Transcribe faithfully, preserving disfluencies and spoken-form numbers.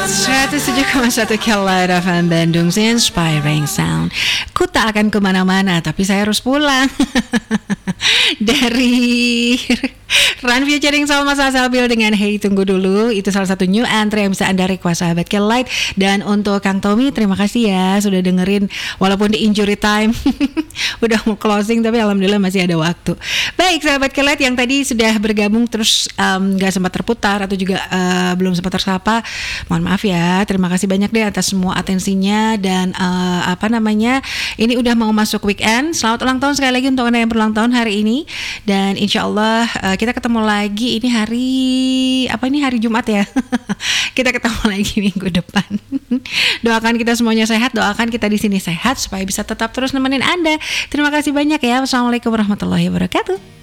seratus tujuh koma satu Kilowatt F M Bandung, Inspiring Sound. Ku tak akan kemana-mana, tapi saya harus pulang. Dari Run featuring Salma Salsabil dengan Hey Tunggu Dulu. Itu salah satu new entry yang bisa Anda request sahabat Kelight. Dan untuk Kang Tommy, terima kasih ya sudah dengerin walaupun di injury time. Udah mau closing tapi alhamdulillah masih ada waktu. Baik sahabat Kelight yang tadi sudah bergabung terus um, gak sempat terputar atau juga uh, belum sempat tersapa, mohon maaf ya. Terima kasih banyak deh atas semua atensinya. Dan uh, apa namanya, ini udah mau masuk weekend. Selamat ulang tahun sekali lagi untuk Anda yang berulang tahun hari ini. Dan insya Allah uh, kita ketemu lagi ini hari apa ini hari Jumat ya. Kita ketemu lagi minggu depan. Doakan kita semuanya sehat, doakan kita di sini sehat supaya bisa tetap terus nemenin Anda. Terima kasih banyak ya. Wassalamualaikum warahmatullahi wabarakatuh.